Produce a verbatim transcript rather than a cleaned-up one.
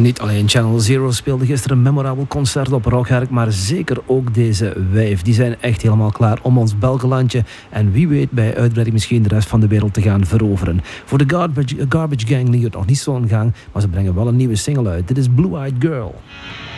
Niet alleen Channel Zero speelde gisteren een memorabel concert op Rockherk, maar zeker ook deze vijf. Die zijn echt helemaal klaar om ons Belgenlandje en wie weet bij uitbreiding misschien de rest van de wereld te gaan veroveren. Voor de Garbage, Garbage Gang liep het nog niet zo'n gang, maar ze brengen wel een nieuwe single uit. Dit is Blue Eyed Girl.